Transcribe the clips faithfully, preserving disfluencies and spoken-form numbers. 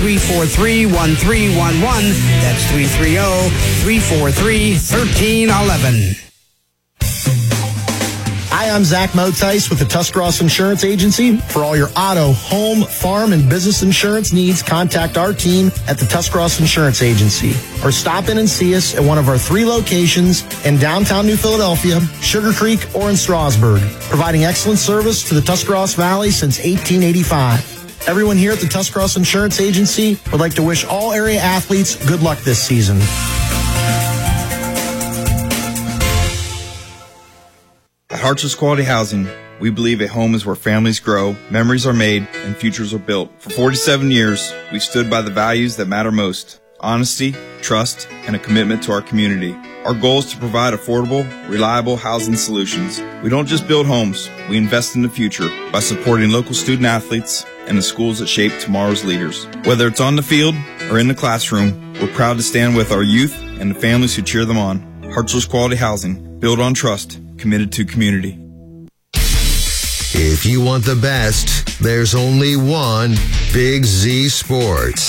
three four three, one three one one. That's three three zero, three four three, one three one one. Hi, I'm Zach Motice with the Tuscarawas Insurance Agency. For all your auto, home, farm, and business insurance needs, contact our team at the Tuscarawas Insurance Agency. Or stop in and see us at one of our three locations in downtown New Philadelphia, Sugar Creek, or in Strasburg, providing excellent service to the Tuscarawas Valley since eighteen eighty-five. Everyone here at the Tuscarawas Insurance Agency would like to wish all area athletes good luck this season. At Hartsels Quality Housing, we believe a home is where families grow, memories are made, and futures are built. For forty-seven years, we've stood by the values that matter most: honesty, trust, and a commitment to our community. Our goal is to provide affordable, reliable housing solutions. We don't just build homes, we invest in the future by supporting local student athletes and the schools that shape tomorrow's leaders. Whether it's on the field or in the classroom, we're proud to stand with our youth and the families who cheer them on. Hartsels Quality Housing, built on trust, committed to community. If you want the best, there's only one Big Z Sports.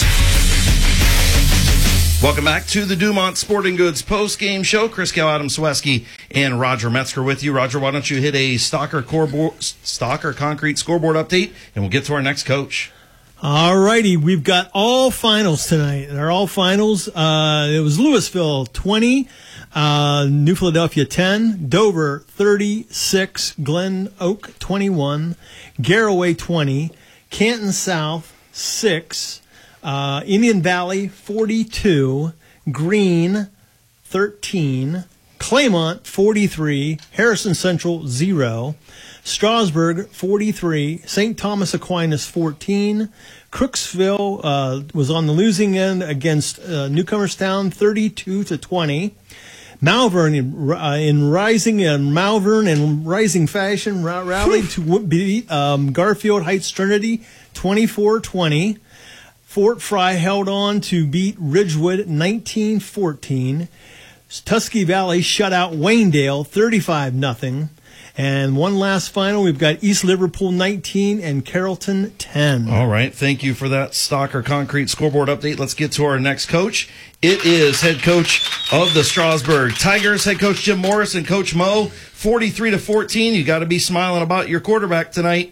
Welcome back to the Dumont Sporting Goods post-game show. Chris Gow, Adam Sweski, and Roger Metzger with you. Roger, why don't you hit a Stalker, Coreboard, Stalker Concrete scoreboard update, and we'll get to our next coach. All righty, we've got all finals tonight. They're all finals. Uh, it was Louisville twenty, uh, New Philadelphia ten, Dover thirty-six, Glen Oak twenty-one, Garraway twenty, Canton South six, uh, Indian Valley forty-two, Greene thirteen, Claymont forty-three, Harrison Central zero, Strasburg forty-three, Saint Thomas Aquinas fourteen, Crooksville uh, was on the losing end against uh, Newcomerstown thirty-two to twenty. Malvern in, uh, in rising and Malvern in rising fashion rallied to beat um, Garfield Heights Trinity twenty-four twenty. Fort Fry held on to beat Ridgewood nineteen fourteen. Tuskegee Valley shut out Waynedale thirty-five nothing. And one last final, we've got East Liverpool nineteen and Carrollton ten. All right, thank you for that Stalker Concrete scoreboard update. Let's get to our next coach. It is head coach of the Strasburg Tigers, head coach Jim Morris and Coach Mo. forty-three to fourteen, you got to be smiling about your quarterback tonight.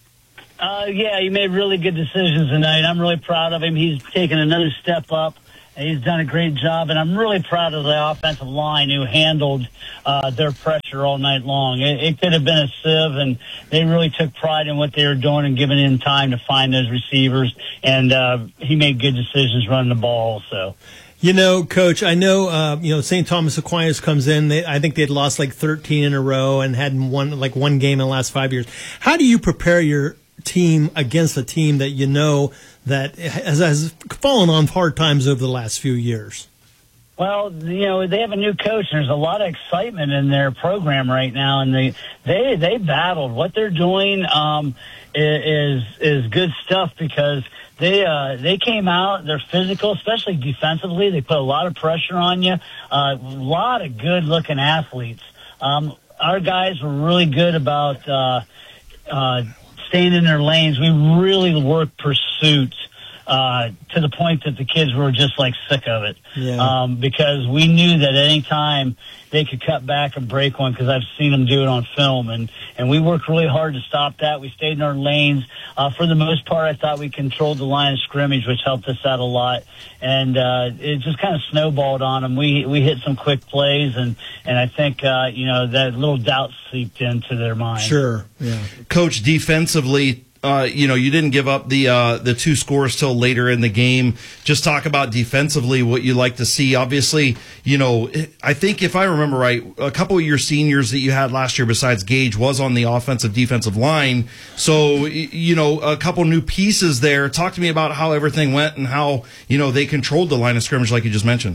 Uh, yeah, he made really good decisions tonight. I'm really proud of him. He's taken another step up. He's done a great job, and I'm really proud of the offensive line who handled uh, their pressure all night long. It, it could have been a sieve, and they really took pride in what they were doing and giving him time to find those receivers, and uh, he made good decisions running the ball also. You know, Coach, I know, uh, you know, Saint Thomas Aquinas comes in. They, I think they'd lost like thirteen in a row and hadn't won like one game in the last five years. How do you prepare your team against a team that you know that has, has fallen on hard times over the last few years? Well, you know, they have a new coach, and there's a lot of excitement in their program right now, and they they they battled. What they're doing um, is is good stuff because they uh, they came out. They're physical, especially defensively. They put a lot of pressure on you. Uh, a lot of good looking athletes. Um, our guys were really good about uh, uh, staying in their lanes. We really worked pursuit. Uh, to the point that the kids were just like sick of it. Yeah. Um, because we knew that at any time they could cut back and break one because I've seen them do it on film. And, and we worked really hard to stop that. We stayed in our lanes. Uh, for the most part, I thought we controlled the line of scrimmage, which helped us out a lot. And, uh, it just kind of snowballed on them. We, we hit some quick plays and, and I think, uh, you know, that little doubt seeped into their mind. Sure. Yeah. Coach, defensively, Uh, you know, you didn't give up the uh, the two scores till later in the game. Just talk about defensively what you like to see. Obviously, you know, I think if I remember right, a couple of your seniors that you had last year besides Gage was on the offensive defensive line. So, you know, a couple new pieces there. Talk to me about how everything went and how, you know, they controlled the line of scrimmage like you just mentioned.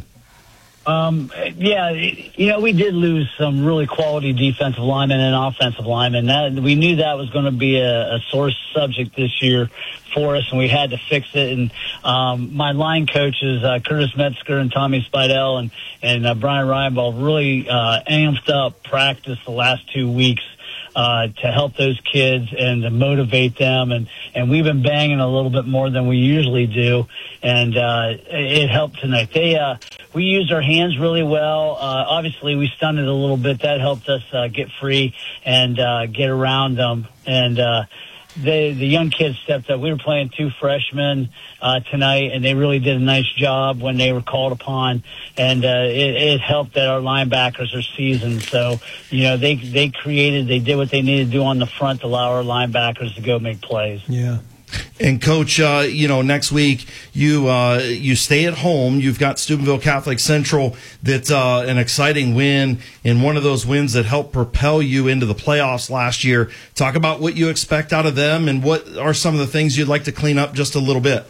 Um, yeah, you know, we did lose some really quality defensive linemen and offensive linemen. That, we knew that was going to be a, a sore subject this year for us, and we had to fix it. And um, my line coaches, uh, Curtis Metzger and Tommy Spidell and, and uh, Brian Reinbold, really uh, amped up practice the last two weeks. uh, to help those kids and to motivate them. And, and we've been banging a little bit more than we usually do. And uh, it helped tonight. They uh, we used our hands really well. Uh, obviously, we stunned it a little bit. That helped us uh, get free and uh, get around them. And uh, they, the young kids stepped up. We were playing two freshmen uh, tonight, and they really did a nice job when they were called upon. And uh, it, it helped that our linebackers are seasoned. So, you know, they they created, they did what they needed to do on the front to allow our linebackers to go make plays. Yeah. And Coach, uh, you know, next week you uh, you stay at home. You've got Steubenville Catholic Central. That's uh, an exciting win, and one of those wins that helped propel you into the playoffs last year. Talk about what you expect out of them, and what are some of the things you'd like to clean up just a little bit.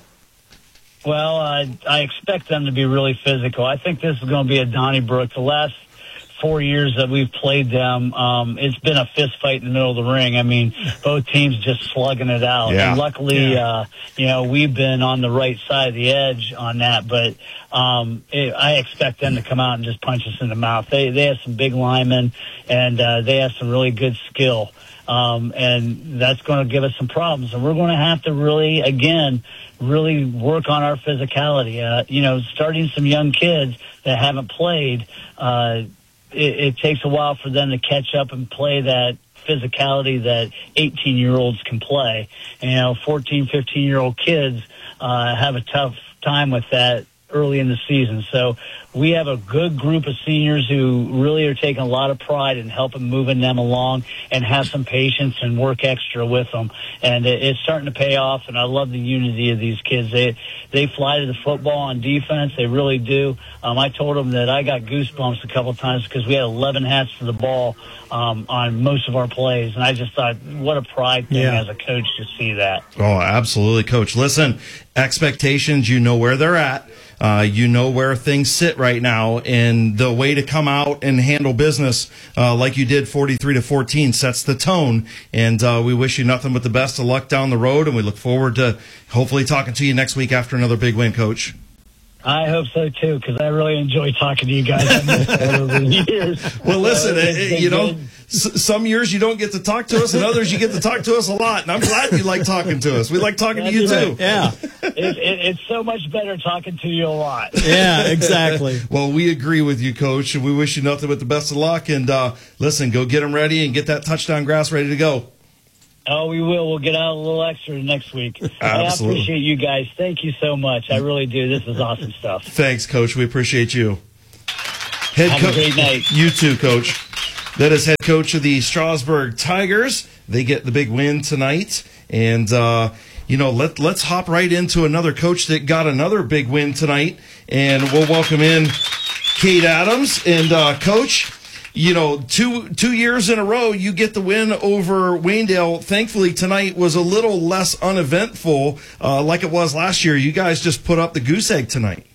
Well, uh, I expect them to be really physical. I think this is going to be a Donnybrook. The last four years that we've played them, um, it's been a fist fight in the middle of the ring. I mean, both teams just slugging it out. Yeah. And luckily, yeah. uh, you know, we've been on the right side of the edge on that. But um, it, I expect them to come out and just punch us in the mouth. They they have some big linemen, and uh, they have some really good skill. Um, and that's going to give us some problems. And we're going to have to really, again, really work on our physicality. Uh, you know, starting some young kids that haven't played, uh, it, it takes a while for them to catch up and play that physicality that eighteen-year-olds can play. And, you know, fourteen, fifteen-year-old kids uh, have a tough time with that early in the season. So we have a good group of seniors who really are taking a lot of pride in helping moving them along, and have some patience and work extra with them. And it, it's starting to pay off, and I love the unity of these kids. They they fly to the football on defense. They really do. Um, I told them that I got goosebumps a couple of times because we had eleven hats for the ball um, on most of our plays. And I just thought, what a pride thing Yeah. as a coach to see that. Oh, absolutely, Coach. Listen, expectations, you know where they're at. Uh, you know where things sit right now, and the way to come out and handle business uh, like you did forty-three to fourteen sets the tone. And uh, we wish you nothing but the best of luck down the road, and we look forward to hopefully talking to you next week after another big win, Coach. I hope so, too, because I really enjoy talking to you guys. I missed it over the years. Well, listen, So, it's uh, been you know, good. s- some years you don't get to talk to us, and others you get to talk to us a lot. And I'm glad you like talking to us. We like talking to you, too. Yeah. it, it, it's so much better talking to you a lot. Yeah, exactly. Well, we agree with you, Coach, and we wish you nothing but the best of luck. And uh, listen, go get them ready and get that touchdown grass ready to go. Oh, we will. We'll get out a little extra next week. Absolutely. I appreciate you guys. Thank you so much. I really do. This is awesome stuff. Thanks, Coach. We appreciate you. Head Have a great night. You too, Coach. That is head coach of the Strasburg Tigers. They get the big win tonight. And, uh, you know, let, let's hop right into another coach that got another big win tonight. And we'll welcome in Kate Adams. And, uh, Coach, you know, two two years in a row, you get the win over Waynedale. Thankfully, tonight was a little less uneventful uh, like it was last year. You guys just put up the goose egg tonight.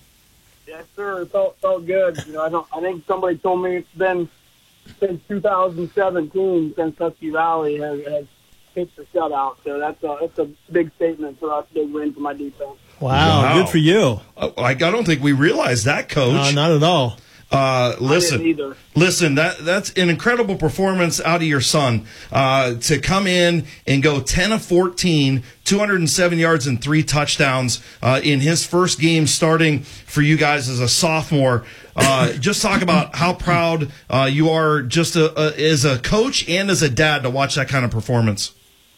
Yes, sir. It felt felt good. You know, I don't. I think somebody told me it's been since two thousand seventeen since Husky Valley has, has pitched a shutout. So that's a that's a big statement for us. Big win for my defense. Wow, Wow. good for you. I, I don't think we realized that, Coach. No, not at all. Uh, listen, I didn't either. listen, that, that's an incredible performance out of your son, uh, to come in and go ten of fourteen, two hundred seven yards and three touchdowns, uh, in his first game starting for you guys as a sophomore. Uh, just talk about how proud, uh, you are just a, a, as a coach and as a dad to watch that kind of performance.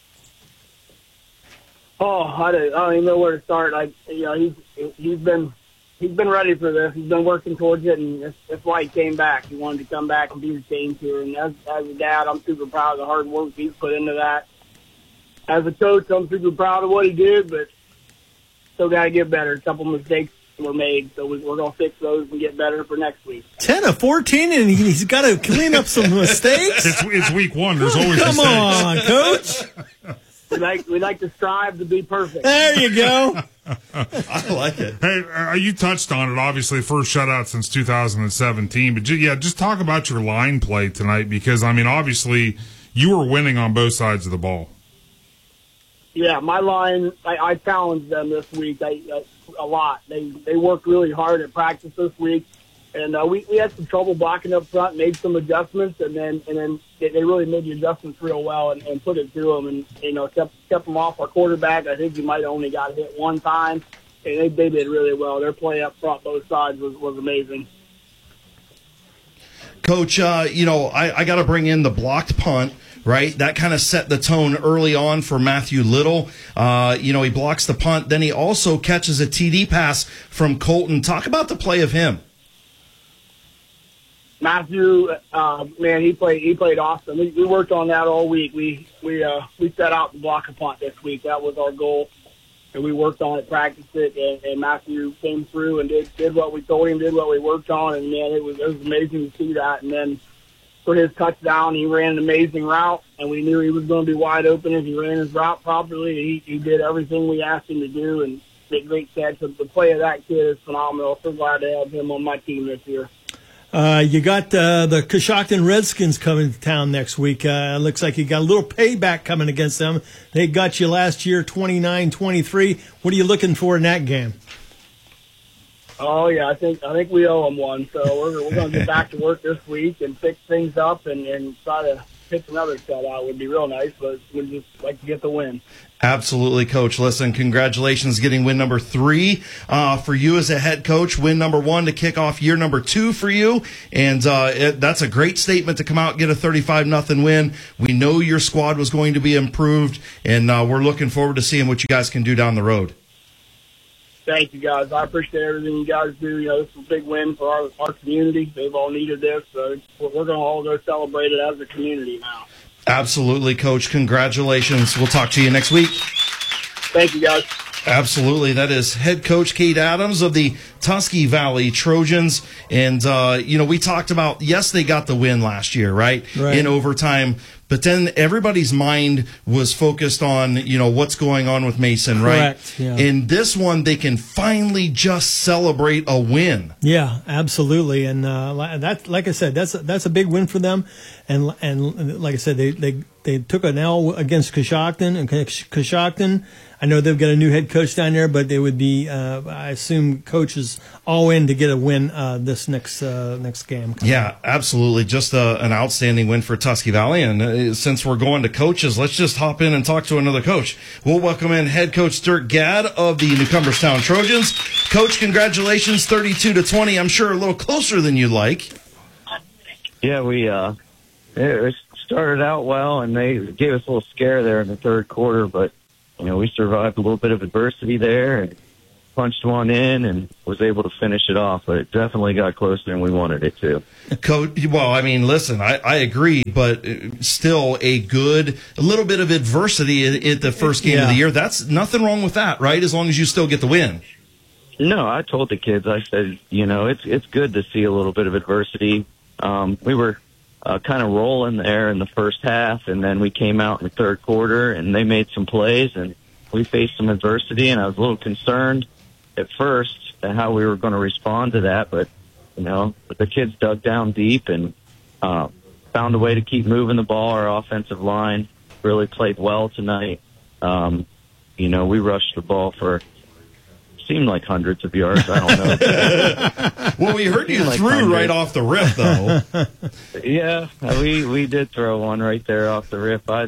Oh, I don't, I don't even know where to start. I, you know, he's he's been he's been ready for this. He's been working towards it, and that's, that's why he came back. He wanted to come back and be the change here. And as as a dad, I'm super proud of the hard work he's put into that. As a coach, I'm super proud of what he did, but still got to get better. A couple mistakes were made, so we, we're going to fix those and get better for next week. ten of fourteen, and he's got to clean up some mistakes? It's, it's week one. There's always Come mistakes. on, Coach. We like we like to strive to be perfect. There you go. I like it. Hey, uh, you touched on it. Obviously, first shutout since two thousand seventeen. But ju- yeah, just talk about your line play tonight, because I mean, obviously, you were winning on both sides of the ball. Yeah, my line, I, I challenged them this week I, I, a lot. They they worked really hard at practice this week. And uh, we, we had some trouble blocking up front, made some adjustments, and then and then they, they really made the adjustments real well and, and put it through them, and you know kept kept them off our quarterback. I think he might have only got hit one time, and they they did really well. Their play up front, both sides, was was amazing. Coach, uh, you know I, I got to bring in the blocked punt. Right, that kind of set the tone early on for Matthew Little. Uh, you know he blocks the punt, then he also catches a T D pass from Colton. Talk about the play of him. Matthew, uh, man, he played. He played awesome. We, we worked on that all week. We we uh, we set out to block a punt this week. That was our goal, and we worked on it, practiced it, and, and Matthew came through and did did what we told him, did what we worked on, and man, it was it was amazing to see that. And then for his touchdown, he ran an amazing route, and we knew he was going to be wide open if he ran his route properly. He he did everything we asked him to do, and did great catch. So the play of that kid is phenomenal. So glad to have him on my team this year. Uh, you got uh, the Coshocton Redskins coming to town next week. Uh, looks like you got a little payback coming against them. They got you last year, twenty-nine twenty-three. What are you looking for in that game? Oh yeah, I think I think we owe them one. So we're we're going to get back to work this week and fix things up and, and try to pitch another shutout. Would be real nice, but we'd just like to get the win. Absolutely, Coach. Listen, congratulations getting win number three uh, for you as a head coach. Win number one to kick off year number two for you. And uh, it, that's a great statement to come out and get a thirty-five nothing win. We know your squad was going to be improved, and uh, we're looking forward to seeing what you guys can do down the road. Thank you, guys. I appreciate everything you guys do. You know, this is a big win for our, our community. They've all needed this, so we're going to all go celebrate it as a community now. Absolutely, Coach. Congratulations. We'll talk to you next week. Thank you, guys. Absolutely. That is head coach Kate Adams of the Tusky Valley Trojans. And, uh, you know, we talked about, yes, they got the win last year, right? Right. In overtime. But then everybody's mind was focused on, you know, what's going on with Mason, right? Correct, yeah. In this one, they can finally just celebrate a win. Yeah, absolutely. And uh, that, like I said, that's a, that's a big win for them. And and like I said, they they, they took an L against Coshocton. And Coshocton, I know they've got a new head coach down there, but they would be, uh, I assume, coaches all in to get a win uh, this next uh, next game. Yeah, absolutely. Just a, an outstanding win for Tusky Valley. And uh, since we're going to coaches, let's just hop in and talk to another coach. We'll welcome in head coach Dirk Gadd of the New Cumberstown Trojans. Coach, congratulations, thirty-two to twenty. I'm sure a little closer than you'd like. Yeah, we uh, it started out well, and they gave us a little scare there in the third quarter, but you know we survived a little bit of adversity there and punched one in and was able to finish it off, but it definitely got closer than we wanted it to. Coach, well, I mean, listen, I, I agree, but still a good, a little bit of adversity at, at the first game yeah. of the year. That's nothing wrong with that, right? As long as you still get the win. No, I told the kids, I said, you know, it's it's good to see a little bit of adversity. Um, we were uh, kind of rolling there in the first half, and then we came out in the third quarter, and they made some plays, and we faced some adversity, and I was a little concerned at first at how we were going to respond to that, but you know, the kids dug down deep and uh, found a way to keep moving the ball. Our offensive line really played well tonight. Um, you know, we rushed the ball for seemed like hundreds of yards. I don't know. Well, we heard you like threw hundreds. right off the rip, though. Yeah, we we did throw one right there off the rip. I,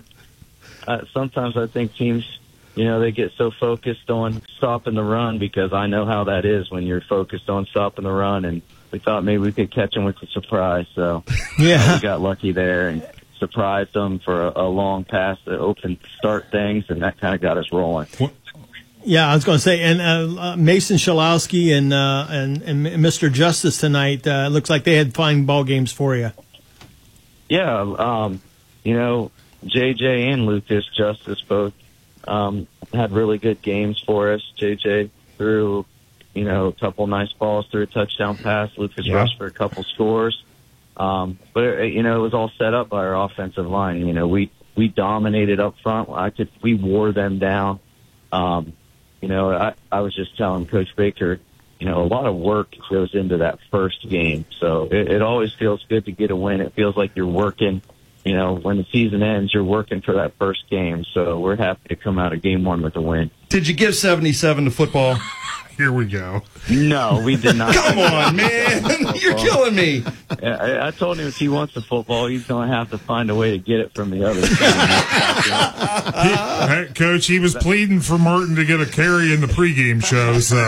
I sometimes I think teams, you know, they get so focused on stopping the run, because I know how that is when you're focused on stopping the run, and we thought maybe we could catch them with a surprise. So Yeah. we got lucky there and surprised them for a, a long pass to open start things, and that kind of got us rolling. Yeah, I was going to say, and uh, uh, Mason Shalowski and, uh, and and Mister Justice tonight, uh, looks like they had fine ball games for you. Yeah, um, you know, J J and Lucas Justice both um, had really good games for us. J J threw, you know, a couple nice balls, threw a touchdown pass. Lucas Yeah. rushed for a couple scores. Um, but, you know, it was all set up by our offensive line. You know, we, we dominated up front. I could, we wore them down. Um, you know, I, I was just telling Coach Baker, you know, a lot of work goes into that first game. So it, it always feels good to get a win. It feels like you're working. You know, when the season ends, you're working for that first game. So we're happy to come out of game one with a win. Did you give seventy-seven to football? Here we go. No, we did not. Come on, man. You're killing me. I, I told him if he wants the football, he's going to have to find a way to get it from the other side. He, hey, Coach, he was pleading for Martin to get a carry in the pregame show, so.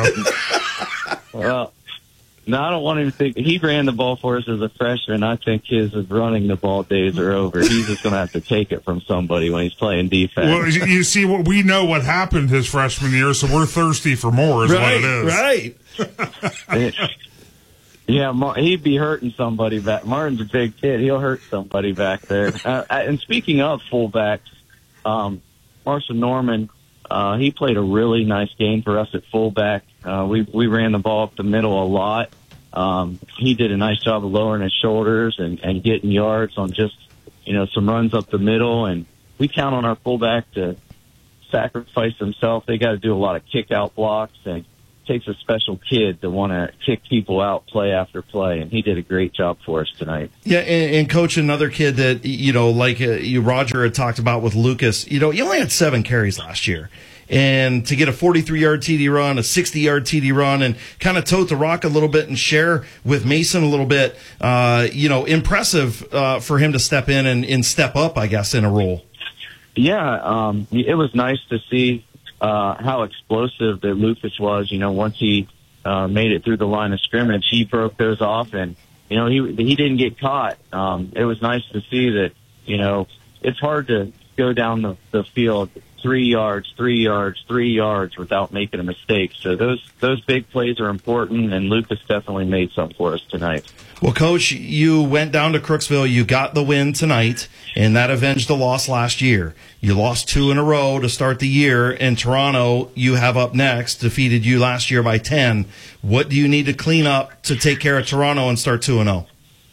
Well, no, I don't want him to think. He ran the ball for us as a freshman. I think his running the ball days are over. He's just going to have to take it from somebody when he's playing defense. Well, you see, what we know what happened his freshman year, so we're thirsty for more is right, what it is. Right. Yeah, Mar- he'd be hurting somebody back. Martin's a big kid. He'll hurt somebody back there. Uh, and speaking of fullbacks, um, Marshall Norman, uh, he played a really nice game for us at fullback. Uh, we we ran the ball up the middle a lot. Um, he did a nice job of lowering his shoulders and, and getting yards on just, you know, some runs up the middle. And we count on our fullback to sacrifice himself. They got to do a lot of kick-out blocks, and it takes a special kid to want to kick people out play after play. And he did a great job for us tonight. Yeah, and, and Coach, another kid that, you know, like uh, you, Roger had talked about with Lucas, you know, he only had seven carries last year. And to get a forty-three-yard T D run, a sixty-yard T D run, and kind of tote the rock a little bit and share with Mason a little bit, uh, you know, impressive uh, for him to step in and, and step up, I guess, in a role. Yeah, um, it was nice to see uh, how explosive that Lucas was. You know, once he uh, made it through the line of scrimmage, he broke those off, and, you know, he he didn't get caught. Um, it was nice to see that, you know, it's hard to go down the, the field three yards, three yards, three yards without making a mistake. So those those big plays are important, and Lucas definitely made some for us tonight. Well, Coach, you went down to Crooksville. You got the win tonight, and that avenged the loss last year. You lost two in a row to start the year, and Toronto, you have up next, defeated you last year by ten. What do you need to clean up to take care of Toronto and start two and oh?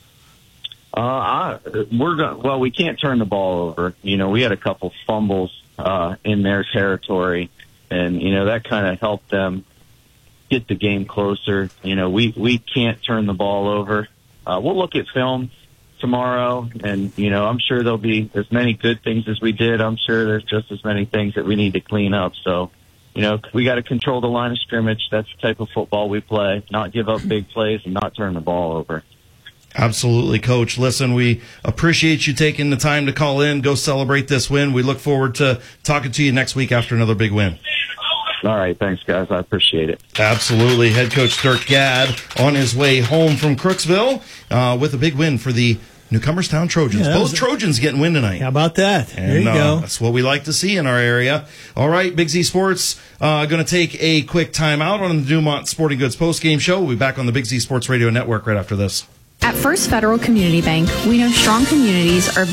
Uh, I, we're going. Well, we can't turn the ball over. You know, we had a couple fumbles uh, in their territory, and you know that kind of helped them get the game closer. You know, we we can't turn the ball over. Uh, we'll look at film tomorrow, and you know, I'm sure there'll be as many good things as we did. I'm sure there's just as many things that we need to clean up. So, you know, we got to control the line of scrimmage. That's the type of football we play. Not give up big plays and not turn the ball over. Absolutely, Coach. Listen, we appreciate you taking the time to call in, go celebrate this win. We look forward to talking to you next week after another big win. All right. Thanks, guys. I appreciate it. Absolutely. Head coach Dirk Gadd on his way home from Crooksville uh, with a big win for the Newcomerstown Trojans. Yeah, Both was, Trojans getting win tonight. How about that? And, there you uh, go. That's what we like to see in our area. All right, Big Z Sports uh, going to take a quick timeout on the Dumont Sporting Goods postgame show. We'll be back on the Big Z Sports Radio Network right after this. At First Federal Community Bank, we know strong communities are